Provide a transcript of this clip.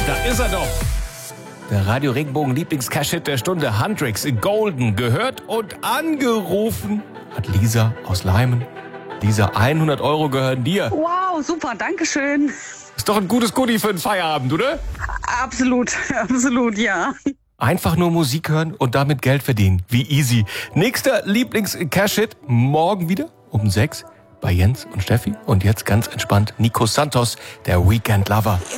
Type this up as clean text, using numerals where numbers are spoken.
Da ist er doch. Der Radio Regenbogen Lieblings-Cash-Hit der Stunde, Huntrix, Golden, gehört und angerufen hat Lisa aus Leimen. Lisa, 100 € gehören dir. Wow, super, danke schön. Ist doch ein gutes Goodie für den Feierabend, oder? Absolut, absolut, ja. Einfach nur Musik hören und damit Geld verdienen. Wie easy. Nächster Lieblings-Cash-Hit morgen wieder um 6 bei Jens und Steffi. Und jetzt ganz entspannt Nico Santos, der Weekend Lover.